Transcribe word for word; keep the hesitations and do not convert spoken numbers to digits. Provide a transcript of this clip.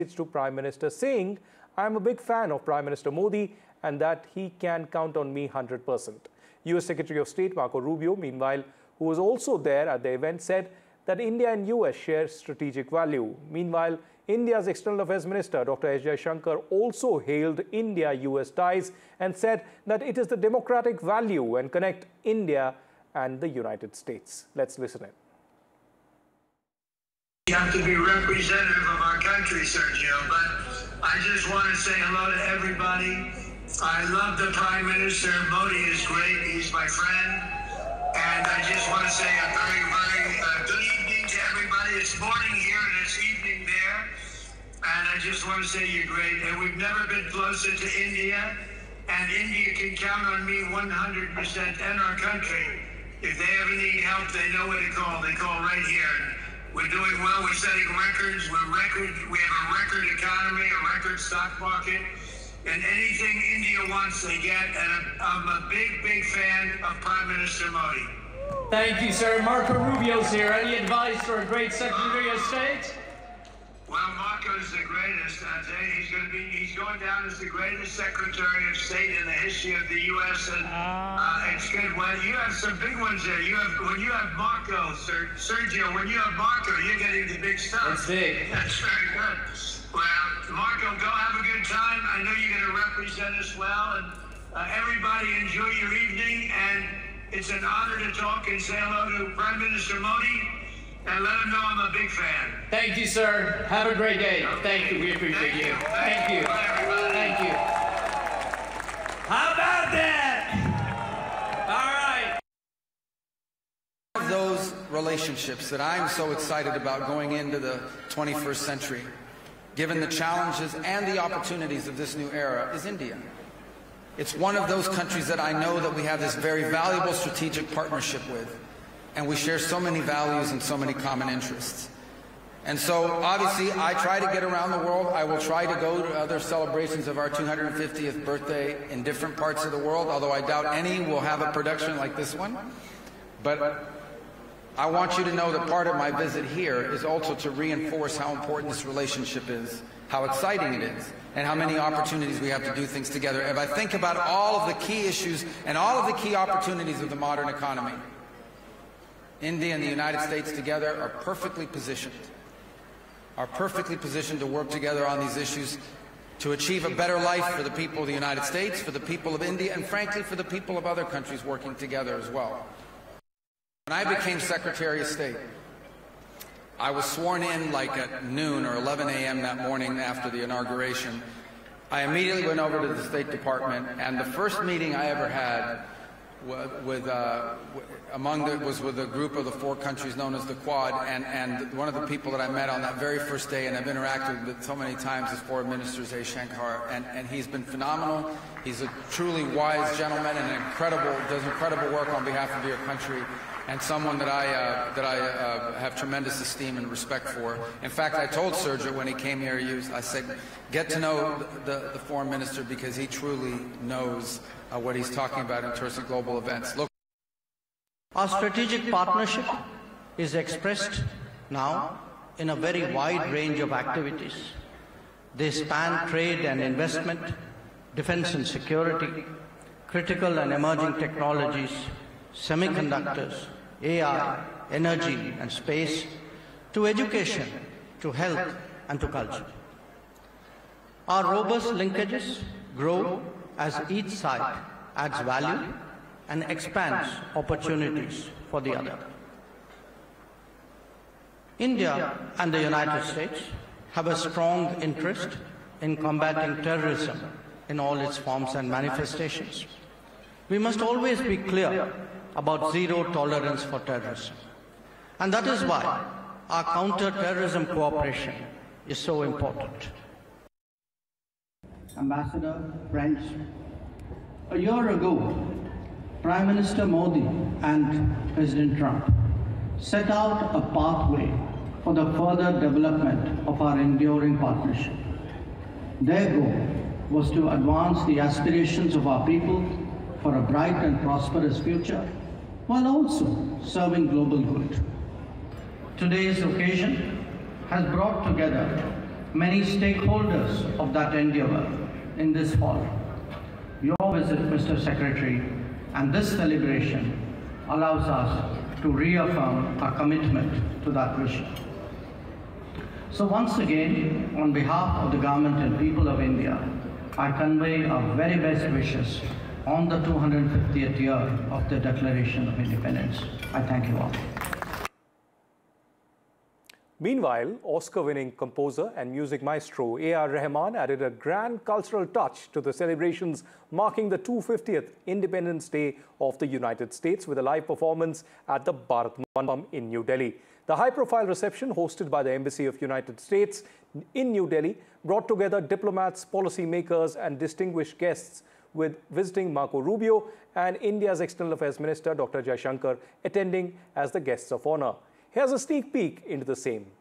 to Prime Minister, saying, "I am a big fan of Prime Minister Modi and that he can count on me one hundred percent. U S Secretary of State Marco Rubio, meanwhile, who was also there at the event, said that India and U S share strategic value. Meanwhile, India's External Affairs Minister, Doctor S. Jaishankar, also hailed India-U S ties and said that it is the democratic value and connect India and the United States. Let's listen in. You have to be representative of our country, Sergio, but I just want to say hello to everybody. I love the Prime Minister. Modi is great. He's my friend. And I just want to say a very, very uh, good evening to everybody. It's morning here and it's evening there. And I just want to say you're great. And we've never been closer to India. And India can count on me one hundred percent and our country. If they ever need help, they know where to call. They call right here. We're doing well. We're setting records. We're record. We have a record economy, a record stock market. And anything India wants, they get. And I'm a big, big fan of Prime Minister Modi. Thank you, sir. Marco Rubio's here. Any advice for a great Secretary of State? Well, Marco's the greatest. I tell you, he's going to be. He's going down as the greatest Secretary of State in the history of the U S And uh, it's good. Well, you have some big ones there. You have when you have Marco, Sir, Sergio. When you have Marco, you're getting the big stuff. That's big. That's very good. Well, Marco, go have a good time. I know you're going to represent us well, and uh, everybody enjoy your evening. And it's an honor to talk and say hello to Prime Minister Modi. And let him know I'm a big fan. Thank you, sir. Have a great day. Thank you. We appreciate Thank you. you. Thank you. Bye, everybody. Thank you. How about that? All right. Those relationships that I'm so excited about going into the twenty-first century, given the challenges and the opportunities of this new era, is India. It's one of those countries that I know that we have this very valuable strategic partnership with. And we share so many values and so many common interests. And so, obviously, I try to get around the world. I will try to go to other celebrations of our two hundred fiftieth birthday in different parts of the world, although I doubt any will have a production like this one. But I want you to know that part of my visit here is also to reinforce how important this relationship is, how exciting it is, and how many opportunities we have to do things together. If I think about all of the key issues and all of the key opportunities of the modern economy, India and the United States together are perfectly positioned, are perfectly positioned to work together on these issues to achieve a better life for the people of the United States, for the people of India, and frankly for the people of other countries working together as well. When I became Secretary of State, I was sworn in like at noon or eleven A M that morning after the inauguration. I immediately went over to the State Department, and the first meeting I ever had with uh, among the, was with a group of the four countries known as the Quad, and, and one of the people that I met on that very first day, and I've interacted with so many times, is Foreign Minister Jaishankar, and, and he's been phenomenal. He's a truly wise gentleman and an incredible, does incredible work on behalf of your country, and someone that I, uh, that I uh, have tremendous esteem and respect for. In fact, I told Sergio when he came here, I said, get to know the, the Foreign Minister because he truly knows Uh, what he's talking about in terms of global events. Look, our strategic partnership is expressed now in a very wide range of activities. They span trade and investment, defense and security, critical and emerging technologies, semiconductors, A I, energy and space, to education, to health and to culture. Our robust linkages grow as each side adds value and expands opportunities for the other. India and the United States have a strong interest in combating terrorism in all its forms and manifestations. We must always be clear about zero tolerance for terrorism. And that is why our counter-terrorism cooperation is so important. Ambassador, friends, a year ago, Prime Minister Modi and President Trump set out a pathway for the further development of our enduring partnership. Their goal was to advance the aspirations of our people for a bright and prosperous future, while also serving global good. Today's occasion has brought together many stakeholders of that endeavor in this fall. Your visit, Mister Secretary, and this celebration allows us to reaffirm our commitment to that vision. So once again, on behalf of the government and people of India, I convey our very best wishes on the two hundred fiftieth year of the Declaration of Independence. I thank you all. Meanwhile, Oscar-winning composer and music maestro A R Rahman added a grand cultural touch to the celebrations marking the two hundred fiftieth Independence Day of the United States with a live performance at the Bharat Mandapam in New Delhi. The high-profile reception hosted by the Embassy of United States in New Delhi brought together diplomats, policymakers and distinguished guests, with visiting Marco Rubio and India's External Affairs Minister Doctor Jaishankar attending as the guests of honor. Here's a sneak peek into the same.